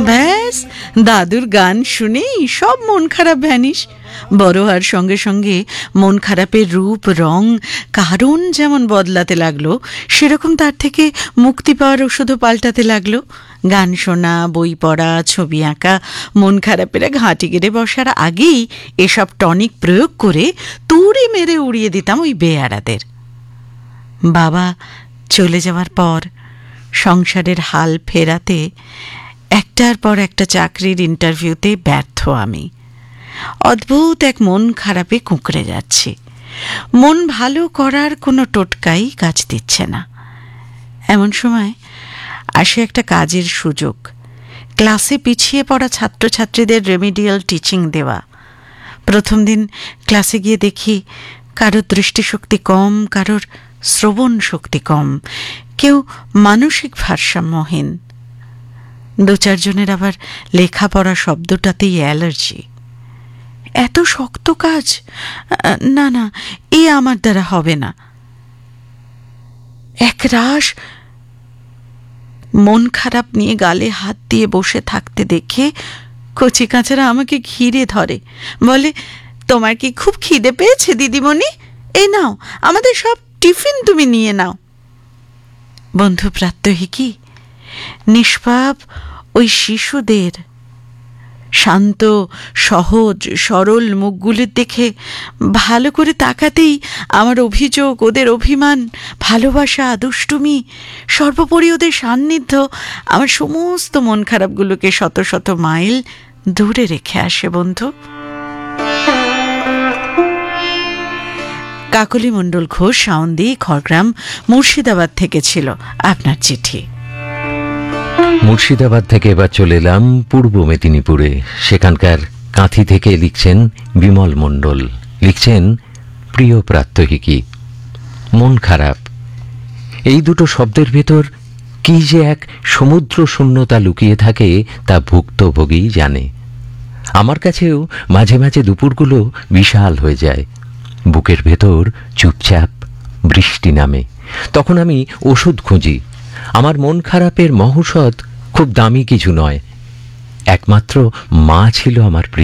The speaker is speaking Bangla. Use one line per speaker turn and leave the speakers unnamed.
ব্যাস, দাদুর গান শুনেই সব মন খারাপ ভ্যানিশ। বড় হওয়ার সঙ্গে সঙ্গে মন খারাপের রূপ রং কারণ যেমন বদলাতে লাগলো, সেরকম তার থেকে মুক্তি পাওয়ার ওষুধও পাল্টাতে লাগলো। গান শোনা, বই পড়া, ছবি আঁকা, মন খারাপেরা ঘাঁটি গেড়ে বসার আগেই এসব টনিক প্রয়োগ করে তুড়ি মেরে উড়িয়ে দিতাম ওই বেয়ারাদের। বাবা চলে যাওয়ার পর সংসারের হাল ফেরাতে একটার পর একটা চাকরির ইন্টারভিউতে ব্যর্থ আমি। অদ্ভুত এক মন খারাপে কুঁকড়ে যাচ্ছি। মন ভালো করার কোনো টোটকাই কাজ দিচ্ছে না। এমন সময় আসে একটা কাজের সুযোগ। ক্লাসে পিছিয়ে পড়া ছাত্রছাত্রীদের রেমিডিয়াল টিচিং দেওয়া। প্রথম দিন ক্লাসে গিয়ে দেখি কারোর দৃষ্টিশক্তি কম, কারোর শ্রবণ শক্তি কম, কেউ মানসিক ভারসাম্যহীন। দু চারজনের আবার লেখাপড়া শব্দটাতেই অ্যালার্জি। এত শক্ত কাজ, না না, এ আমার দ্বারা হবে না। একরাশ মন খারাপ নিয়ে গালে হাত দিয়ে বসে থাকতে দেখে কচি কাঁচারা আমাকে ঘিরে ধরে, বলে, তোমার কি খুব খিদে পেয়েছে দিদিমণি? এই নাও, আমাদের সব টিফিন তুমি নিয়ে নাও। বন্ধু প্রাত্যহিকী নিষ্পাপ ওই শিশুদের শান্ত সহজ সরল মুখগুলির দেখে ভালো করে তাকাতেই আমার অভিযোগ, ওদের অভিমান, ভালোবাসা, দুষ্টুমি, সর্বোপরি ওদের সান্নিধ্য আমার সমস্ত মন খারাপগুলোকে শত শত মাইল দূরে রেখে আসে। বন্ধু, কাকলি মণ্ডল ঘোষ, সাউন্দি, খড়গ্রাম, মুর্শিদাবাদ থেকে ছিল আপনার চিঠি।
মুর্শিদাবাদ থেকে এবার চলে এলাম পূর্ব মেদিনীপুরে। সেখানকার কাঁথি থেকে লিখছেন বিমল মণ্ডল। লিখছেন, প্রিয় প্রাত্যহিকী, মন খারাপ এই দুটো শব্দের ভেতর কি যে এক সমুদ্র শূন্যতা লুকিয়ে থাকে তা ভুক্তভোগীই জানে। আমার কাছেও মাঝে মাঝে দুপুরগুলো বিশাল হয়ে যায়। বুকের ভেতর চুপচাপ বৃষ্টি নামে। তখন আমি ওষুধ খুঁজি। আমার মন খারাপের মহৌষধ খুব দামি কিছু নয়, একমাত্র মা ছিল আমার